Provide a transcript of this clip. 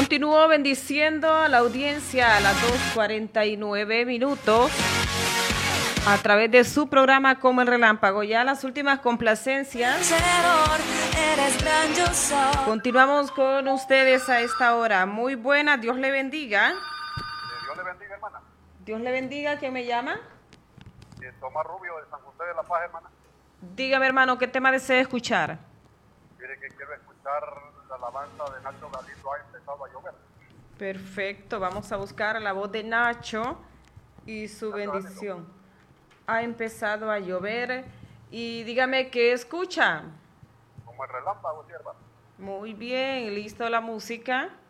Continúo bendiciendo a la audiencia a las 2:49 minutos a través de su programa Como el Relámpago. Ya las últimas complacencias. Continuamos con ustedes a esta hora. Muy buena, Dios le bendiga. Dios le bendiga, hermana. Dios le bendiga, ¿quién me llama? Tomás Rubio de San José de la Paz, hermana. Dígame, hermano, ¿qué tema desea escuchar? Mire que quiero escuchar la alabanza de Nacho Galindo, ha empezado a llover. Perfecto, vamos a buscar la voz de Nacho y su bendición. Ha empezado a llover y dígame qué escucha. Como el relámpago, sierva. Muy bien, listo la música.